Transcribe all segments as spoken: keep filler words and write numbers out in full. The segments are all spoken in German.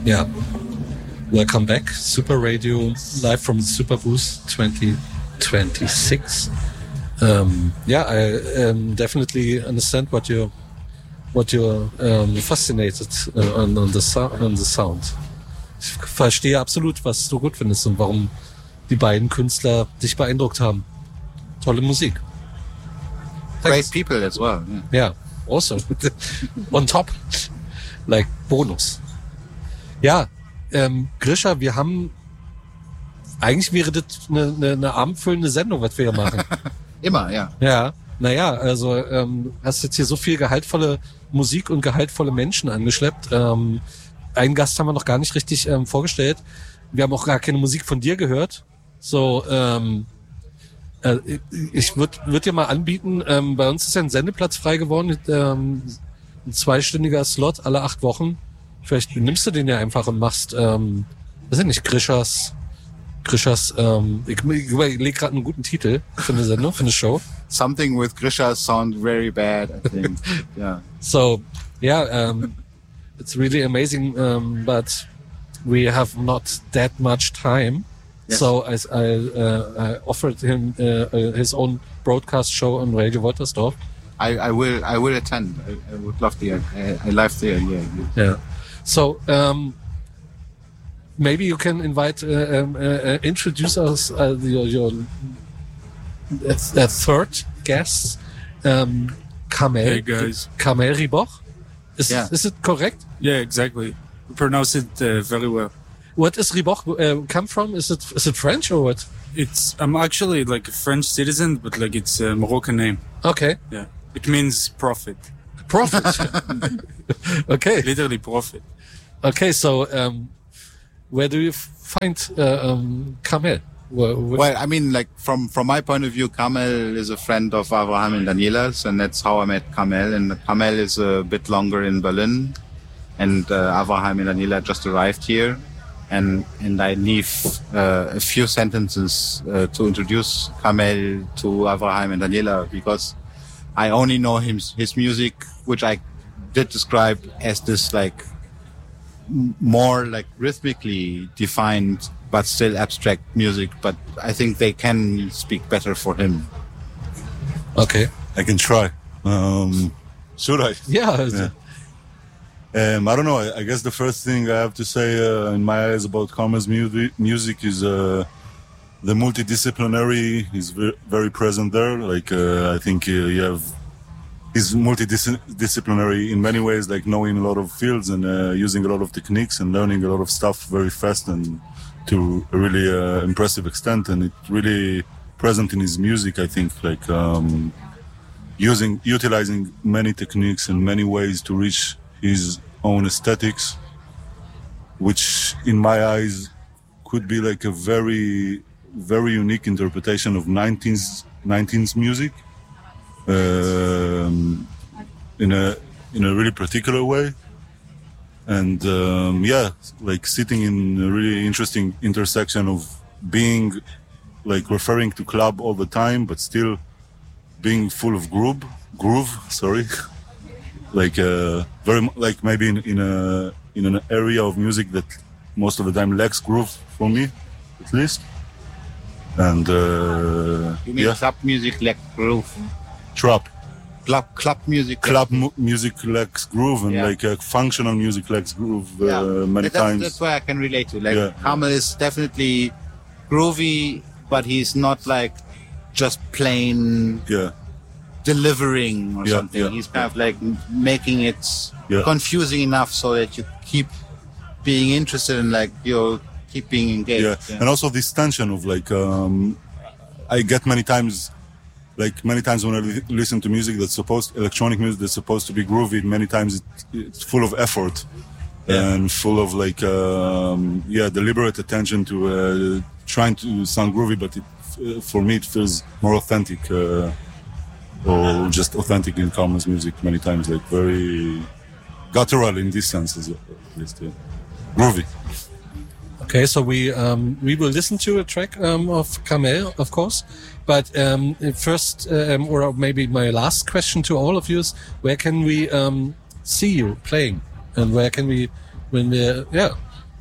Yeah. Welcome back. Super Radio, live from the Super Booth twenty twenty-six. Um, yeah, I um, definitely understand what you're, what you're um, fascinated uh, on, on, the so- on the sound. Ich verstehe absolut, was du gut findest und warum die beiden Künstler dich beeindruckt haben. Tolle Musik. Thanks. Great people as well. Yeah, yeah, also. On top. Like Bonus. Ja, ähm, Grisha, wir haben, eigentlich wäre das eine, eine, eine abendfüllende Sendung, was wir hier machen. Immer, ja. Ja, naja, also ähm, hast jetzt hier so viel gehaltvolle Musik und gehaltvolle Menschen angeschleppt. Ähm, einen Gast haben wir noch gar nicht richtig ähm, vorgestellt. Wir haben auch gar keine Musik von dir gehört. So, ähm, äh, ich würde würd dir mal anbieten, ähm, bei uns ist ja ein Sendeplatz frei geworden, ähm, ein zweistündiger Slot alle acht Wochen. Vielleicht nimmst du den ja einfach und machst, ähm, weiß ich nicht, Grishas, Grishas, ähm, ich, ich überlege gerade einen guten Titel für eine Sendung, für eine Show. Something with Grisha sounds very bad, I think. Yeah. So, yeah, um, it's really amazing, um, but we have not that much time. Yes. So I, I, uh, I offered him uh, his own broadcast show on Radio Woltersdorf. I, I will, I will attend. I, I would love to. I, I love the idea. Yeah. So um, maybe you can invite, uh, um, uh, introduce us uh, your, your uh, third guest, um, Kamel. Hey guys. Kamel Riboch. Is yeah. is it correct? Yeah, exactly. You pronounce it uh, very well. What is Riboch uh, come from? Is it is it French or what? It's I'm actually like a French citizen, but like it's a Moroccan name. Okay. Yeah. It means prophet. Prophet. Okay. Literally prophet. Okay, so um, where do you find uh, um, Kamel? Where, where... Well, I mean, like from from my point of view, Kamel is a friend of Avraham and Daniela's, and that's how I met Kamel. And Kamel is a bit longer in Berlin, and uh, Avraham and Daniela just arrived here. And and I leave uh, a few sentences uh, to introduce Kamel to Avraham and Daniela, because I only know him, his music, which I did describe as this like m- more like rhythmically defined but still abstract music. But I think they can speak better for him. Okay, I can try. Um, should I? Yeah. yeah. Um, I don't know. I, I guess the first thing I have to say uh, in my eyes about Kamel's mu- music is uh, the multidisciplinary is very, very present there. Like uh, I think uh, you have he's multidisciplinary in many ways, like knowing a lot of fields and uh, using a lot of techniques and learning a lot of stuff very fast and to a really uh, impressive extent. And it's really present in his music. I think like um, using utilizing many techniques and many ways to reach his own aesthetics, which in my eyes could be like a very, very unique interpretation of nineteenth, nineteenth music um, in a in a really particular way. And um, yeah, like sitting in a really interesting intersection of being like referring to club all the time, but still being full of groove, groove, sorry. Like uh, very like maybe in, in a in an area of music that most of the time lacks groove for me, at least. And uh, you mean yeah. club music lacks groove? Trap. Club club music. Club mu- music lacks groove, and yeah. like uh, functional music lacks groove uh, yeah. many that's, times. That's why I can relate to. Like yeah. Kamel is definitely groovy, but he's not like just plain. Yeah. delivering or yeah, something. Yeah, He's kind yeah. of like making it yeah. confusing enough so that you keep being interested and like you keep being engaged. Yeah. yeah, and also this tension of like um, I get many times, like many times when I li- listen to music that's supposed electronic music that's supposed to be groovy. Many times it, it's full of effort yeah. and full of like um, yeah deliberate attention to uh, trying to sound groovy, but it, uh, for me it feels more authentic. Uh, or just authentic in Kamel's music many times, like very guttural in this sense as well, at least, yeah. Groovy. Okay, so we um, we will listen to a track um, of Kamel, of course, but um, first, um, or maybe my last question to all of you is, where can we um, see you playing, and where can we, when we, yeah,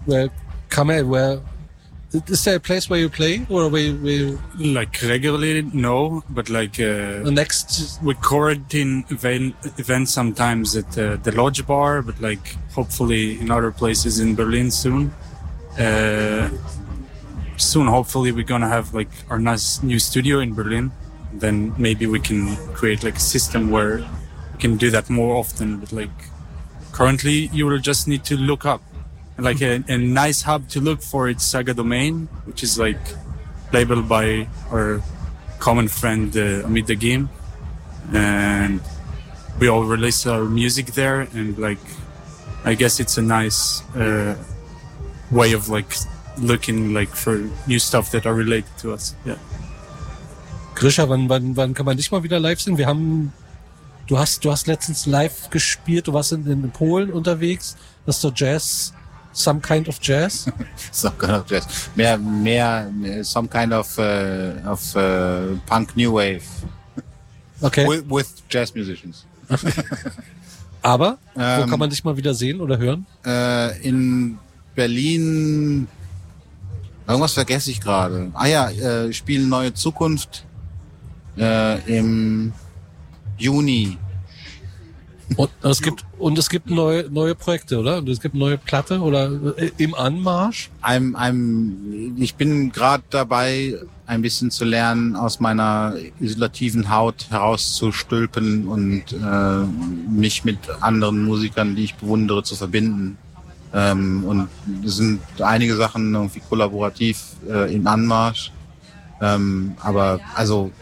where Kamel, where is there a place where you play or where you, where you Like regularly, no, but like uh, the next? we quarantine event, events sometimes at uh, the Lodge Bar, but like hopefully in other places in Berlin soon. Uh, soon, hopefully, we're gonna have like our nice new studio in Berlin. Then maybe we can create like a system where we can do that more often. But like currently, you will just need to look up. Like a, a nice hub to look for it's Saga Domain, which is like labeled by our common friend uh, Amit Dagim, and we all release our music there. And like, I guess it's a nice uh, way of like looking like for new stuff that are related to us. Yeah. Grisha, wann, wann, wann kann man dich mal wieder live sehen? Wir haben, du hast, du hast letztens live gespielt. Du warst in, in Polen unterwegs. Das ist so Jazz. Some kind of jazz? Some kind of jazz. Mehr, mehr, some kind of, uh, of uh, punk new wave. Okay. With, with jazz musicians. Aber, wo Ähm, kann man dich mal wieder sehen oder hören? Äh, in Berlin, irgendwas vergesse ich gerade. Ah ja, äh, spielen Neue Zukunft äh, im Juni. Und es gibt, und es gibt neue, neue Projekte, oder? Und es gibt neue Platte oder äh, im Anmarsch? I'm, I'm, ich bin gerade dabei, ein bisschen zu lernen, aus meiner isolativen Haut herauszustülpen und äh, mich mit anderen Musikern, die ich bewundere, zu verbinden. Ähm, und es sind einige Sachen irgendwie kollaborativ äh, im Anmarsch. Ähm, aber also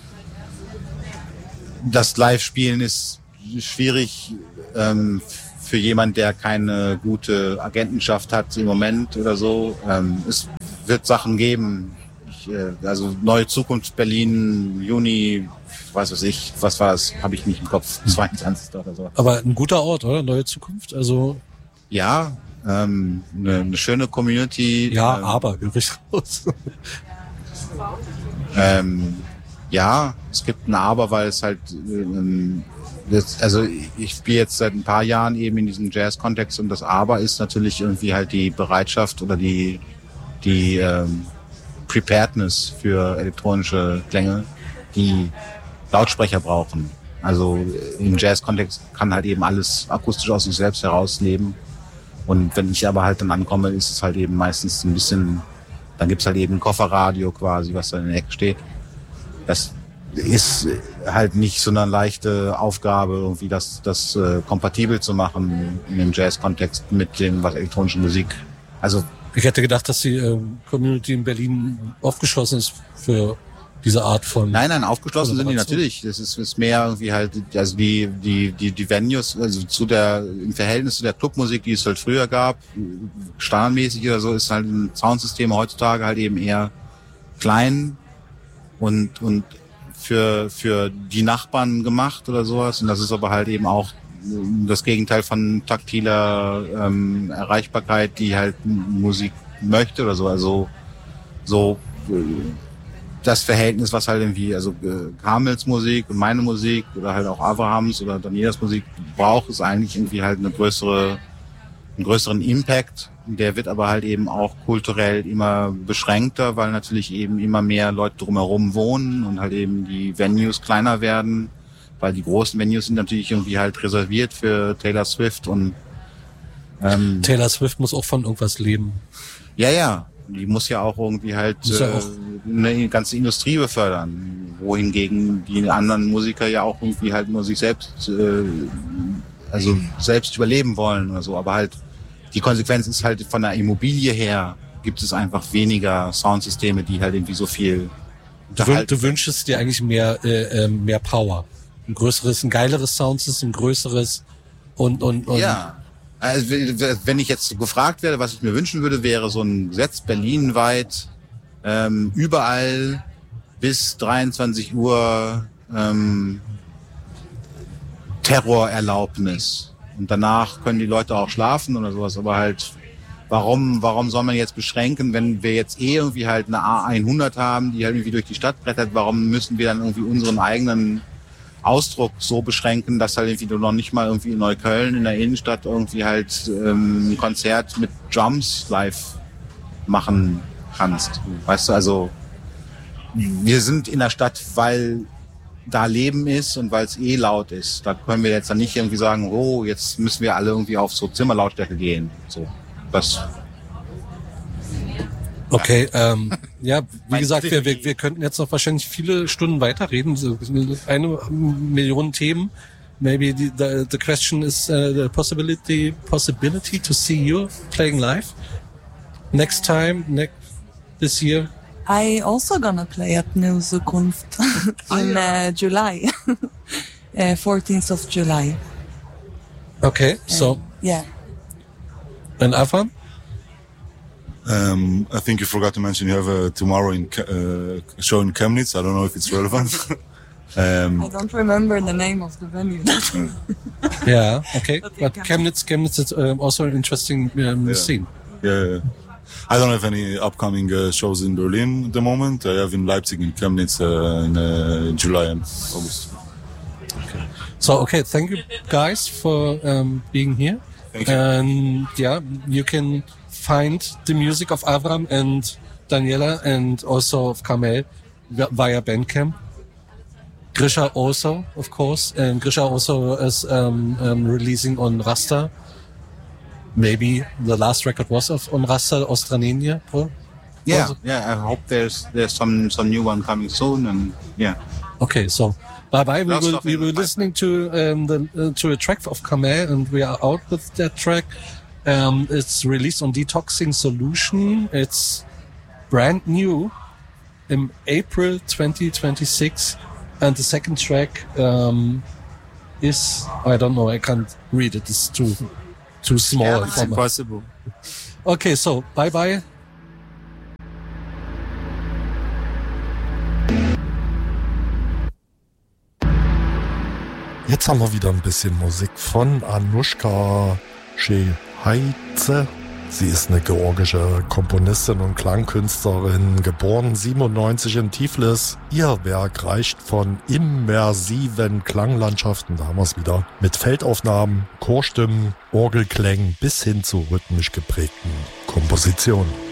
das Live-Spielen ist schwierig ähm, für jemand, der keine gute Agentenschaft hat im Moment oder so. Ähm, es wird Sachen geben. Ich, äh, also Neue Zukunft Berlin, Juni, was weiß ich, was war es, habe ich nicht im Kopf, zweiundzwanzigsten oder so. Aber ein guter Ort, oder? Neue Zukunft, also... Ja, ähm, eine, eine schöne Community. Ja, ähm, aber höre ich raus. ähm, ja, es gibt ein Aber, weil es halt... Ähm, das, also ich spiele jetzt seit ein paar Jahren eben in diesem Jazz-Kontext und das Aber ist natürlich irgendwie halt die Bereitschaft oder die, die ähm, Preparedness für elektronische Klänge, die Lautsprecher brauchen. Also im Jazz-Kontext kann halt eben alles akustisch aus sich selbst herausleben. Und wenn ich aber halt dann ankomme, ist es halt eben meistens ein bisschen, dann gibt's halt eben ein Kofferradio quasi, was da in der Ecke steht. Das ist halt nicht so eine leichte Aufgabe, irgendwie das, das äh, kompatibel zu machen in dem Jazz-Kontext mit dem, was elektronische Musik. Also Ich hätte gedacht, dass die ähm, Community in Berlin aufgeschlossen ist für diese Art von... Nein, nein, aufgeschlossen sind die Kollaboration. natürlich. Das ist, ist mehr irgendwie halt, also die, die, die, die Venues, also zu der, im Verhältnis zu der Clubmusik, die es halt früher gab, standardmäßig oder so, ist halt ein Soundsystem heutzutage halt eben eher klein und, und für, für die Nachbarn gemacht oder sowas. Und das ist aber halt eben auch das Gegenteil von taktiler ähm, Erreichbarkeit, die halt Musik möchte oder so. Also so äh, das Verhältnis, was halt irgendwie, also äh, Kamels Musik und meine Musik oder halt auch Avrahams oder Danielas Musik braucht, ist eigentlich irgendwie halt eine größere, einen größeren Impact. Der wird aber halt eben auch kulturell immer beschränkter, weil natürlich eben immer mehr Leute drumherum wohnen und halt eben die Venues kleiner werden, weil die großen Venues sind natürlich irgendwie halt reserviert für Taylor Swift und ähm, Taylor Swift muss auch von irgendwas leben. ja, ja, die muss ja auch irgendwie halt Muss ja äh, auch. eine ganze Industrie befördern, wohingegen die anderen Musiker ja auch irgendwie halt nur sich selbst, äh, also selbst überleben wollen oder so, aber halt die Konsequenz ist halt von der Immobilie her gibt es einfach weniger Soundsysteme, die halt irgendwie so viel Du, wün du wünschst dir eigentlich mehr, äh, äh, mehr Power. Ein größeres, ein geileres Soundsystem, ein größeres und, und, und. Ja. Also, wenn ich jetzt gefragt werde, was ich mir wünschen würde, wäre so ein Gesetz berlinweit, ähm, überall bis dreiundzwanzig Uhr ähm, Terrorerlaubnis. Und danach können die Leute auch schlafen oder sowas, aber halt, warum, warum soll man jetzt beschränken, wenn wir jetzt eh irgendwie halt eine A hundert haben, die halt irgendwie durch die Stadt brettert, warum müssen wir dann irgendwie unseren eigenen Ausdruck so beschränken, dass halt irgendwie du noch nicht mal irgendwie in Neukölln in der Innenstadt irgendwie halt ähm, ein Konzert mit Drums live machen kannst. Weißt du, also wir sind in der Stadt, weil da Leben ist und weil es eh laut ist. Da können wir jetzt dann nicht irgendwie sagen, oh, jetzt müssen wir alle irgendwie auf so Zimmerlautstärke gehen. So, das. Okay, ähm, ja, wie gesagt, wir, wir, wir könnten jetzt noch wahrscheinlich viele Stunden weiterreden, so eine Million Themen. Maybe the, the, the question is uh, the possibility possibility to see you playing live next time, next this year. I also gonna play at New Zukunft in uh, July, uh, fourteenth of July. Okay, so uh, yeah. And Avram? Um, I think you forgot to mention you have a tomorrow in uh, show in Chemnitz. I don't know if it's relevant. um, I don't remember the name of the venue. Yeah, okay. But But Chemnitz, Chemnitz is um, also an interesting um, Yeah. scene. yeah, yeah. I don't have any upcoming uh, shows in Berlin at the moment. I have in Leipzig and Chemnitz uh, in uh, July and August. So, okay, thank you guys for um, being here. Thank you. And yeah, you can find the music of Avram and Daniela and also of Kamel via Bandcamp. Grisha also, of course, and Grisha also is um, um, releasing on Rasta. Maybe the last record was of on Rasta Ostranenia. Yeah, Also- yeah. I hope there's there's some some new one coming soon, and yeah. Okay, so bye bye. We Lots will of we in were the listening to um, the uh, to a track of Kamel, and we are out with that track. Um, it's released on Detoxing Solution. It's brand new in April twenty twenty-six, and the second track um, is I don't know. I can't read it. It's too too small. Yeah, It's for my- impossible. Okay, so bye bye. Jetzt haben wir wieder ein bisschen Musik von Anushka Shehaidze. Sie ist eine georgische Komponistin und Klangkünstlerin, geboren siebenundneunzig in Tiflis. Ihr Werk reicht von immersiven Klanglandschaften, da haben wir es wieder, mit Feldaufnahmen, Chorstimmen, Orgelklängen bis hin zu rhythmisch geprägten Kompositionen.